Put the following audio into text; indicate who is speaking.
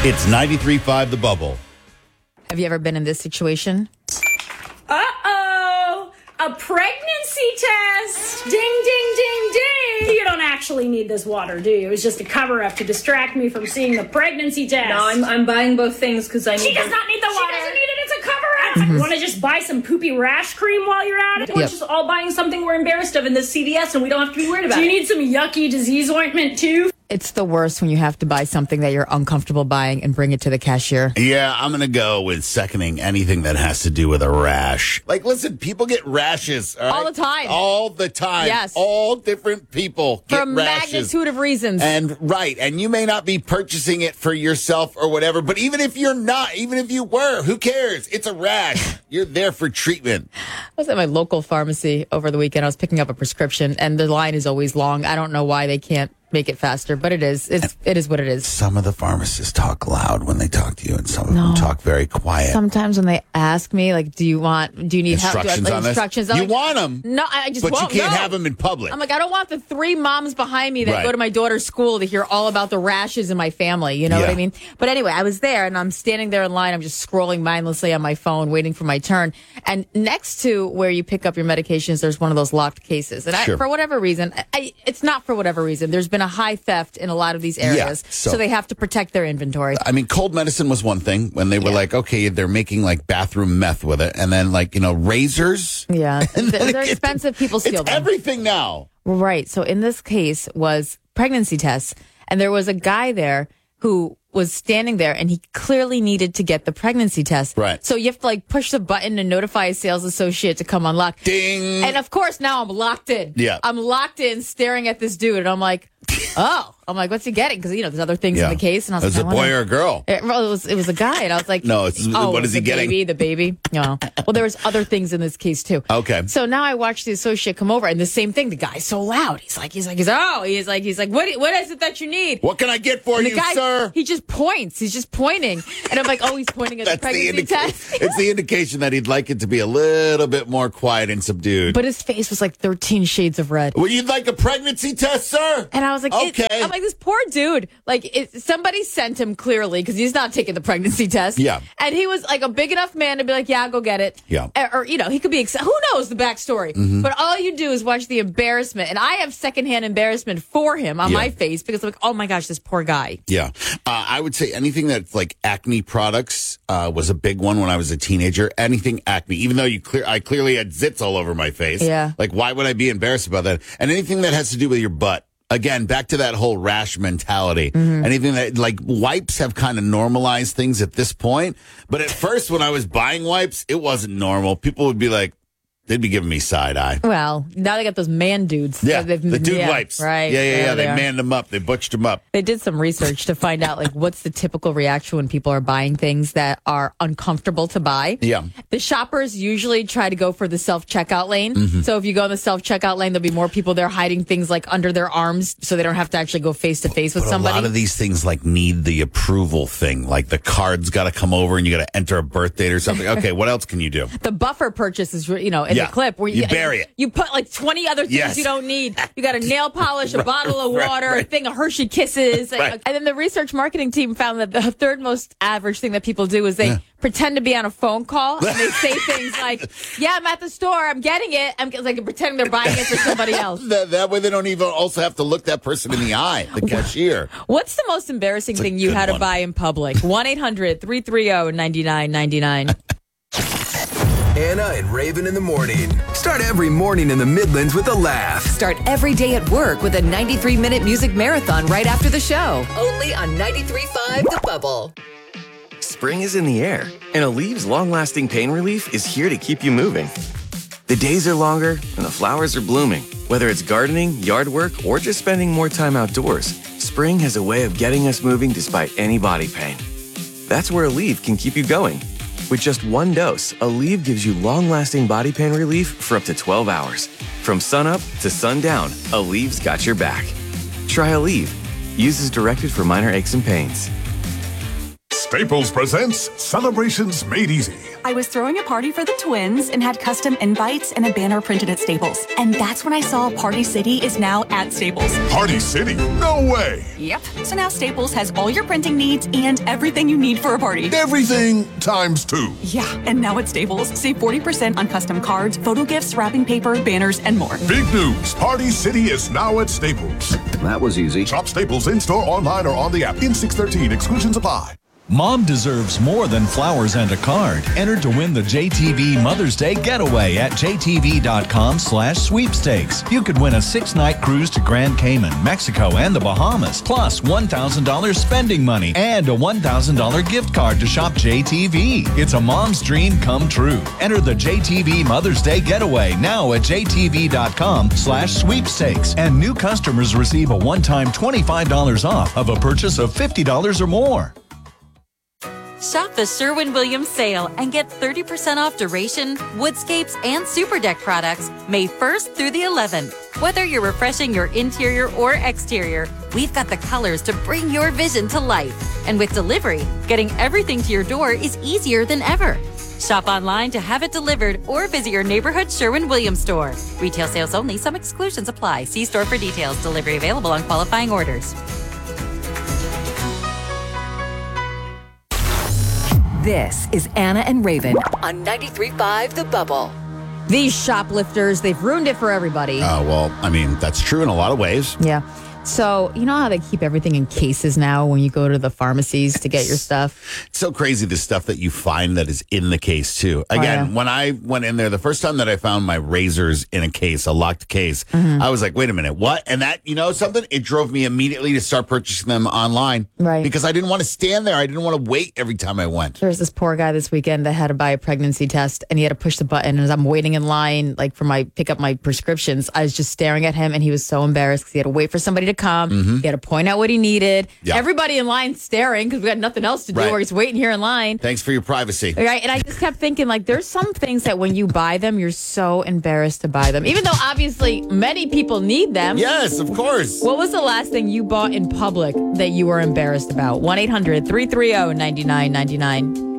Speaker 1: It's 93.5 The Bubble.
Speaker 2: Have you ever been in this situation?
Speaker 3: Uh-oh! A pregnancy test! Ding, ding, ding, ding! You don't actually need this water, do you? It was just a cover-up to distract me from seeing the pregnancy test.
Speaker 4: No, I'm buying both things because I need
Speaker 3: She does not need the water! She doesn't need it, it's a cover-up! You want to just buy some poopy rash cream while you're at it?
Speaker 4: We're just all buying something we're embarrassed of in this CVS and we don't have to be worried about
Speaker 3: Do you
Speaker 4: it.
Speaker 3: need some yucky disease ointment, too?
Speaker 2: It's the worst when you have to buy something that you're uncomfortable buying and bring it to the cashier.
Speaker 1: Yeah, I'm going to go with seconding anything that has to do with a rash. Like, listen, people get rashes.
Speaker 2: All the time.
Speaker 1: All the time.
Speaker 2: Yes.
Speaker 1: All different people get
Speaker 2: For a
Speaker 1: rashes.
Speaker 2: magnitude of reasons.
Speaker 1: And you may not be purchasing it for yourself or whatever, but even if you're not, even if you were, who cares? It's a rash. You're there for treatment.
Speaker 2: I was at my local pharmacy over the weekend. I was picking up a prescription, and the line is always long. I don't know why they can't make it faster, but it is. It is what it is.
Speaker 1: Some of the pharmacists talk loud when they talk to you, and some of them talk very quiet.
Speaker 2: Sometimes when they ask me, like, do you need help?
Speaker 1: Instructions on this?
Speaker 2: I'm
Speaker 1: You
Speaker 2: like,
Speaker 1: want them.
Speaker 2: No, I just
Speaker 1: But
Speaker 2: won't.
Speaker 1: you can't
Speaker 2: No.
Speaker 1: have them in public.
Speaker 2: I'm like, I don't want the three moms behind me that
Speaker 1: Right.
Speaker 2: go to my daughter's school to hear all about the rashes in my family. You know what I
Speaker 1: Yeah.
Speaker 2: mean? But anyway, I was there and I'm standing there in line. I'm just scrolling mindlessly on my phone, waiting for my turn. And next to where you pick up your medications, there's one of those locked cases. And
Speaker 1: Sure.
Speaker 2: for whatever reason, it's not for whatever reason. There's been a high theft in a lot of these areas.
Speaker 1: so-
Speaker 2: So they have to protect their inventory.
Speaker 1: I mean, cold medicine was one thing when they were like, okay, they're making like bathroom meth with it. And then like, razors.
Speaker 2: Yeah.
Speaker 1: And then
Speaker 2: They're expensive. People steal
Speaker 1: It's
Speaker 2: them.
Speaker 1: everything now.
Speaker 2: Right. So in this case was pregnancy tests, and there was a guy there who was standing there and he clearly needed to get the pregnancy test.
Speaker 1: Right.
Speaker 2: So you have to like push the button and notify a sales associate to come unlock.
Speaker 1: Ding.
Speaker 2: And of course now I'm locked in.
Speaker 1: Yeah.
Speaker 2: I'm locked in staring at this dude and I'm like, oh, what's he getting? Because, there's other things in the case. And I was
Speaker 1: Is
Speaker 2: like,
Speaker 1: it a boy or a girl?
Speaker 2: it was a guy, and I was like,
Speaker 1: No, what is he
Speaker 2: the
Speaker 1: getting?
Speaker 2: Baby, the baby. No. Well, there was other things in this case too.
Speaker 1: Okay.
Speaker 2: So now I watch the associate come over, and the same thing. The guy's so loud. He's like, what is it that you need?
Speaker 1: What can I get for
Speaker 2: And the
Speaker 1: you,
Speaker 2: guy,
Speaker 1: sir?
Speaker 2: he just points. He's just pointing, and I'm like, oh, he's pointing at the pregnancy test.
Speaker 1: It's the indication that he'd like it to be a little bit more quiet and subdued.
Speaker 2: But his face was like 13 shades of red.
Speaker 1: Well, you'd like a pregnancy test, sir?
Speaker 2: And I was like,
Speaker 1: okay.
Speaker 2: I'm like, this poor dude, somebody sent him clearly because he's not taking the pregnancy test.
Speaker 1: Yeah.
Speaker 2: And he was like a big enough man to be like, yeah, go get it.
Speaker 1: Yeah.
Speaker 2: Or he could be, who knows the backstory.
Speaker 1: Mm-hmm.
Speaker 2: But all you do is watch the embarrassment. And I have secondhand embarrassment for him on my face because I'm like, oh my gosh, this poor guy.
Speaker 1: Yeah. I would say anything that's like acne products was a big one when I was a teenager. Anything acne, even though I clearly had zits all over my face.
Speaker 2: Yeah.
Speaker 1: Like, why would I be embarrassed about that? And anything that has to do with your butt. Again, back to that whole rash mentality.
Speaker 2: Mm-hmm.
Speaker 1: Anything that, like, wipes have kind of normalized things at this point. But at first, when I was buying wipes, it wasn't normal. People would be like, they'd be giving me side eye.
Speaker 2: Well, now they got those man dudes.
Speaker 1: Yeah, the dude wipes.
Speaker 2: Right.
Speaker 1: Yeah. They
Speaker 2: are.
Speaker 1: manned them up. They butched them up.
Speaker 2: They did some research to find out what's the typical reaction when people are buying things that are uncomfortable to buy.
Speaker 1: Yeah.
Speaker 2: The shoppers usually try to go for the self-checkout lane.
Speaker 1: Mm-hmm.
Speaker 2: So if you go in the self-checkout lane, there'll be more people there hiding things like under their arms so they don't have to actually go face to face with
Speaker 1: But
Speaker 2: somebody.
Speaker 1: a lot of these things need the approval thing. Like the card's got to come over and you got to enter a birth date or something. Okay, what else can you do?
Speaker 2: The buffer purchase is, in the clip where
Speaker 1: You bury it.
Speaker 2: You put 20 other things
Speaker 1: Yes.
Speaker 2: you don't need. You got a nail polish, a bottle of
Speaker 1: right,
Speaker 2: water,
Speaker 1: right.
Speaker 2: a thing of Hershey Kisses.
Speaker 1: Right.
Speaker 2: And then the research marketing team found that the third most average thing that people do is they pretend to be on a phone call and they say things like, yeah, I'm at the store, I'm getting it. I'm pretending they're buying it for somebody else.
Speaker 1: That way they don't even also have to look that person in the eye, the cashier.
Speaker 2: What's the most embarrassing thing you
Speaker 1: good
Speaker 2: had to
Speaker 1: one.
Speaker 2: buy in public? 1-800-330-9999.
Speaker 5: Anna and Raven in the morning. Start every morning in the Midlands with a laugh.
Speaker 6: Start every day at work with a 93-minute music marathon right after the show. Only on 93.5 The Bubble.
Speaker 7: Spring is in the air, and Alev's long-lasting pain relief is here to keep you moving. The days are longer, and the flowers are blooming. Whether it's gardening, yard work, or just spending more time outdoors, spring has a way of getting us moving despite any body pain. That's where Aleve can keep you going. With just one dose, Aleve gives you long-lasting body pain relief for up to 12 hours. From sunup to sundown, Aleve's got your back. Try Aleve. Use as directed for minor aches and pains.
Speaker 8: Staples presents Celebrations Made Easy.
Speaker 9: I was throwing a party for the twins and had custom invites and a banner printed at Staples. And that's when I saw Party City is now at Staples.
Speaker 8: Party City? No way!
Speaker 9: Yep. So now Staples has all your printing needs and everything you need for a party.
Speaker 8: Everything times 2.
Speaker 9: Yeah, and now at Staples, save 40% on custom cards, photo gifts, wrapping paper, banners, and more.
Speaker 8: Big news! Party City is now at Staples.
Speaker 10: That was easy.
Speaker 8: Shop Staples in-store, online, or on the app. In 613, exclusions apply.
Speaker 11: Mom deserves more than flowers and a card. Enter to win the JTV Mother's Day Getaway at jtv.com/sweepstakes. You could win a 6-night cruise to Grand Cayman, Mexico, and the Bahamas, plus $1,000 spending money and a $1,000 gift card to shop JTV. It's a mom's dream come true. Enter the JTV Mother's Day Getaway now at jtv.com/sweepstakes. And new customers receive a one-time $25 off of a purchase of $50 or more.
Speaker 12: Shop the Sherwin-Williams sale and get 30% off Duration, Woodscapes, and Super Deck products May 1st through the 11th. Whether you're refreshing your interior or exterior, we've got the colors to bring your vision to life. And with delivery, getting everything to your door is easier than ever. Shop online to have it delivered or visit your neighborhood Sherwin-Williams store. Retail sales only. Some exclusions apply. See store for details. Delivery available on qualifying orders.
Speaker 6: This is Anna and Raven on 93.5 The Bubble.
Speaker 2: These shoplifters, they've ruined it for everybody.
Speaker 1: Well, I mean, that's true in a lot of ways.
Speaker 2: Yeah. So, you know how they keep everything in cases now when you go to the pharmacies to get your stuff?
Speaker 1: It's so crazy, the stuff that you find that is in the case, too. Again, when I went in there, the first time that I found my razors in a case, a locked case, I was like, wait a minute, what? And that, you know something? It drove me immediately to start purchasing them online.
Speaker 2: Right.
Speaker 1: Because I didn't want to stand there. I didn't want to wait every time I went.
Speaker 2: There's this poor guy this weekend that had to buy a pregnancy test, and he had to push the button. And as I'm waiting in line, like for pick up my prescriptions, I was just staring at him, and he was so embarrassed because he had to wait for somebody to come. He had to point out what he needed. Yeah. Everybody in line staring because we had nothing else to do. We're just waiting here in line.
Speaker 1: Thanks for your privacy.
Speaker 2: Right. And I just kept thinking, like, there's some things that when you buy them, you're so embarrassed to buy them, even though obviously many people need them.
Speaker 1: Yes, of course.
Speaker 2: What was the last thing you bought in public that you were embarrassed about? 1-800-330-9999.